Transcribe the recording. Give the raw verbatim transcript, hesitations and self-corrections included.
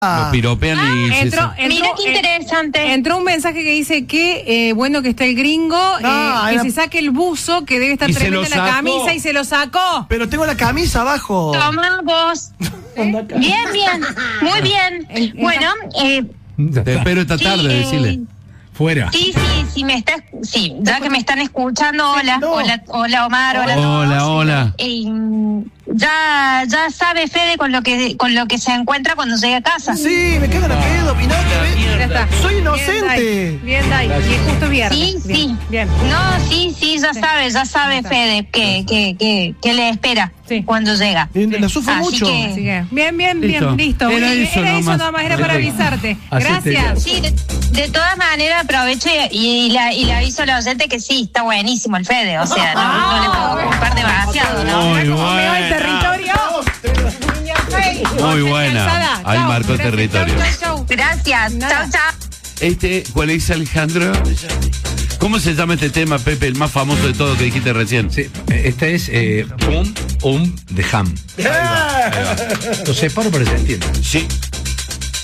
Lo piropean ah, y... entró, se... entró, Mira qué interesante. Entró un mensaje que dice que eh, bueno que está el gringo, No, eh, que era... se saque el buzo, que debe estar Y se tremenda lo la sacó. camisa y se lo sacó. Pero tengo la camisa abajo. Toma vos. ¿Eh? Bien, bien. Muy bien. En- en- Bueno, eh, Te espero esta sí, tarde, eh, decirle. Fuera. Sí, sí, sí, me está, sí, ya que me están escuchando, hola, No. hola, hola Omar, hola a todos. Hola, hola. Eh, ya, ya sabe Fede con lo que, con lo que se encuentra cuando llega a casa. Sí, me cago en la pedo, Pinocho. Ya está. Soy Bien, inocente. Dai. Bien, Dai. Y es justo viernes. Sí, Bien, sí. Bien. No, sí, sí, ya Sí. sabe, ya sabe Ya está. Fede que, que, que, que le espera Sí. cuando llega. Y La sufro Así mucho. que- Así que, bien, bien, Listo. bien, listo. Era Era eso eso nomás. nomás, era para avisarte. Hacete- Gracias. Sí, de, de todas maneras aprovecho y, y, la, y le aviso a la oyente que sí, está buenísimo el Fede, o sea, no, no le puedo culpar demasiado, ¿no? Muy Mirá cómo me va el buena. territorio. Niña Fey. Muy Vos buena. alzada. Ahí Chau. marcó Gracias. territorio. Chau, chau, chau. Gracias, Nada. chao, chao. Este, ¿cuál es, Alejandro? ¿Cómo se llama este tema, Pepe? El más famoso de todo que dijiste recién. Sí, esta es eh, Um Um de Ham. Ahí va, ahí va. Lo separo para que se entienda. Sí.